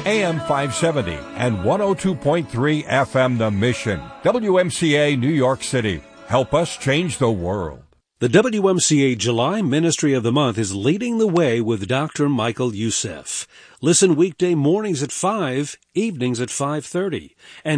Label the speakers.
Speaker 1: AM 570 and 102.3 FM The Mission. WMCA New York City. Help us change the world.
Speaker 2: The WMCA July Ministry of the Month is leading the way with Dr. Michael Youssef. Listen weekday mornings at 5, evenings at 5:30, and